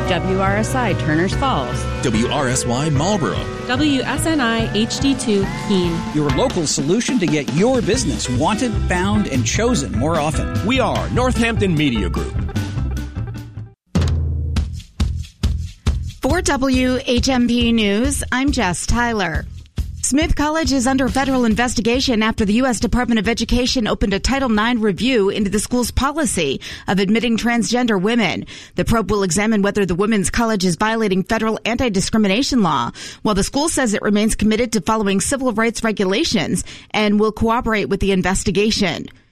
WRSI Turners Falls, WRSY Marlboro, WSNI HD2 Keene. Your local solution to get your business wanted, found, and chosen more often. We are Northampton Media Group. For WHMP News, I'm Jess Tyler. Smith College is under federal investigation after the U.S. Department of Education opened a Title IX review into the school's policy of admitting transgender women. The probe will examine whether the women's college is violating federal anti-discrimination law, while the school says it remains committed to following civil rights regulations and will cooperate with the investigation.